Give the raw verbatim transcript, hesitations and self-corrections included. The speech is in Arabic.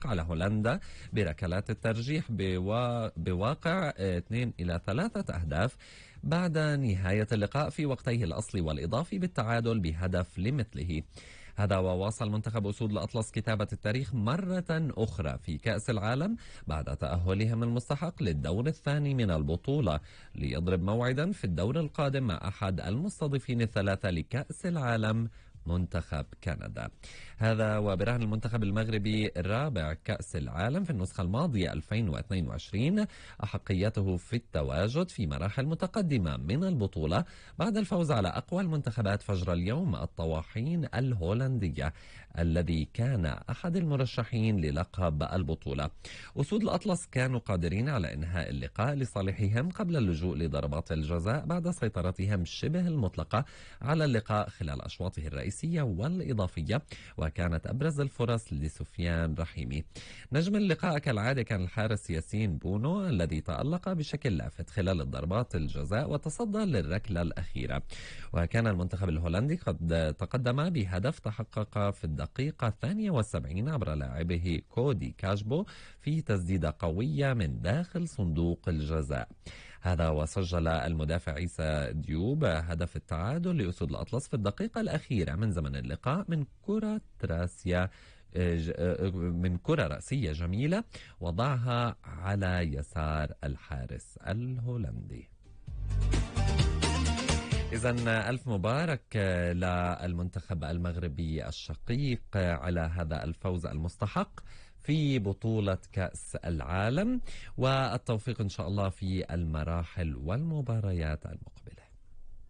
على هولندا بركلات الترجيح بواقع اثنين إلى ثلاثة أهداف بعد نهاية اللقاء في وقتيه الأصلي والإضافي بالتعادل بهدف لمثله. هذا وواصل منتخب أسود الأطلس كتابة التاريخ مرة أخرى في كأس العالم بعد تأهلهم المستحق للدور الثاني من البطولة، ليضرب موعدا في الدور القادم مع أحد المستضيفين الثلاثة لكأس العالم، منتخب كندا. هذا وبرهن المنتخب المغربي الرابع كأس العالم في النسخة الماضية ألفين واثنين وعشرين أحقيته في التواجد في مراحل متقدمة من البطولة بعد الفوز على أقوى المنتخبات فجر اليوم الطواحين الهولندية الذي كان أحد المرشحين للقب البطولة. أسود الأطلس كانوا قادرين على إنهاء اللقاء لصالحهم قبل اللجوء لضربات الجزاء بعد سيطرتهم شبه المطلقة على اللقاء خلال أشواطه الرئيسية والإضافية، وكانت أبرز الفرص لسفيان رحيمي. نجم اللقاء كالعادة كان الحارس ياسين بونو الذي تألق بشكل لافت خلال الضربات الجزاء وتصدى للركلة الأخيرة. وكان المنتخب الهولندي قد تقدم بهدف تحقق في الدقيقة الثانية والسبعين عبر لاعبه كودي كاشبو في تسديدة قوية من داخل صندوق الجزاء. هذا وسجل المدافع عيسى ديوب هدف التعادل لأسود الأطلس في الدقيقة الأخيرة من زمن اللقاء من كرة راسية من كرة رأسية جميلة وضعها على يسار الحارس الهولندي. إذن ألف مبارك للمنتخب المغربي الشقيق على هذا الفوز المستحق في بطولة كأس العالم، والتوفيق إن شاء الله في المراحل والمباريات المقبلة.